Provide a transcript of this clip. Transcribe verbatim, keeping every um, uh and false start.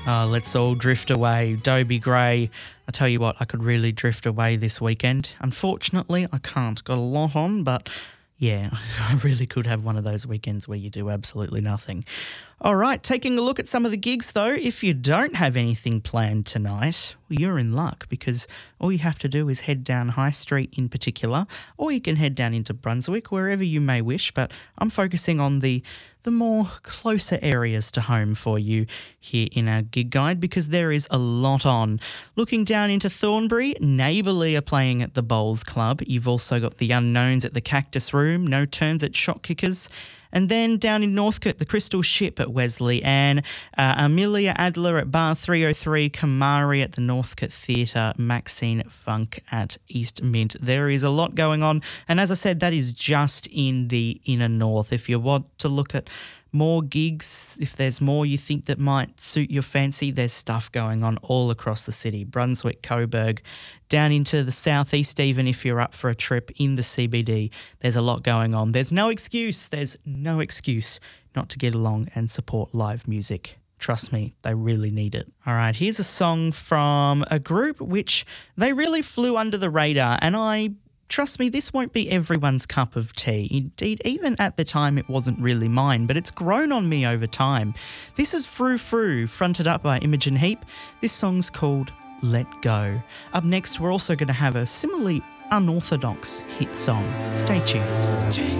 Uh, let's all drift away. Dobie Gray. I tell you what, I could really drift away this weekend. Unfortunately, I can't. Got a lot on, but yeah, I really could have one of those weekends where you do absolutely nothing. All right, taking a look at some of the gigs though. If you don't have anything planned tonight, well, you're in luck because all you have to do is head down High Street in particular, or you can head down into Brunswick, wherever you may wish, but I'm focusing on the the more closer areas to home for you here in our gig guide because there is a lot on. Looking down into Thornbury, Neighbourly are playing at the Bowls Club. You've also got the Unknowns at the Cactus Room, No Terms at Shot Kickers. And then down in Northcote, the Crystal Ship at Wesley Anne, uh, Amelia Adler at Bar three oh three, Kamari at the Northcote Theatre, Maxine Funk at East Mint. There is a lot going on. And as I said, that is just in the inner north. If you want to look at more gigs, if there's more you think that might suit your fancy, there's stuff going on all across the city. Brunswick, Coburg, down into the southeast even if you're up for a trip in the C B D. There's a lot going on. There's no excuse, there's no excuse not to get along and support live music. Trust me, they really need it. All right, here's a song from a group which they really flew under the radar, and I trust me, this won't be everyone's cup of tea. Indeed, even at the time, it wasn't really mine, but it's grown on me over time. This is Frou Frou, fronted up by Imogen Heap. This song's called Let Go. Up next, we're also going to have a similarly unorthodox hit song. Stay tuned.